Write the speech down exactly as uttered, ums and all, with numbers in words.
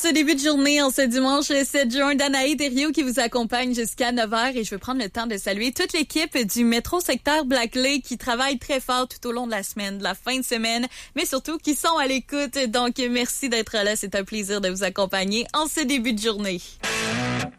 ce début de journée, en ce dimanche sept juin, Danaï Thériault qui vous accompagne jusqu'à neuf heures et je veux prendre le temps de saluer toute l'équipe du métro secteur Black Lake qui travaille très fort tout au long de la semaine, de la fin de semaine, mais surtout qui sont à l'écoute. Donc, merci d'être là. C'est un plaisir de vous accompagner en ce début de journée.